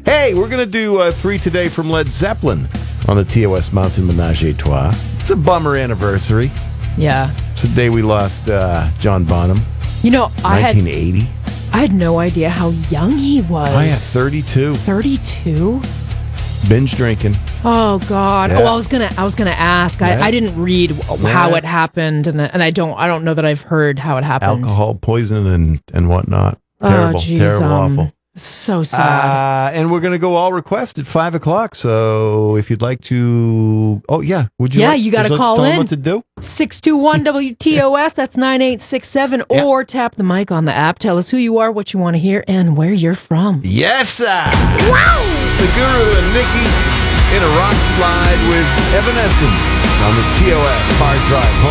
Hey, we're going to do 3 today from Led Zeppelin on the TOS Mountain Menage a Trois. It's a bummer anniversary. Yeah. It's the day we lost John Bonham. You know, I 1980. had no idea how young he was. Oh, yeah, 32. 32? Binge drinking. Oh God! Yeah. Oh, I was gonna ask. Yeah. I didn't read how it happened, and I don't know that I've heard how it happened. Alcohol poison and whatnot. Terrible, terrible, awful. So sad. And we're going to go all request at 5 o'clock. So if you'd like to... Oh, yeah. Would you? Yeah, like, you got to would you like call tell them in. what to do? 621 WTOS. That's 9867. Yeah. Or tap the mic on the app. Tell us who you are, what you want to hear, and where you're from. Yes, sir. Wow. It's the Guru and Nikki in a rock slide with Evanescence on the TOS Hard Drive.